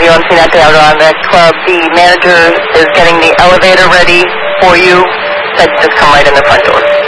you on Scene at the Adirondack Club. The manager is getting the elevator ready for you. Let's just come right in the front door.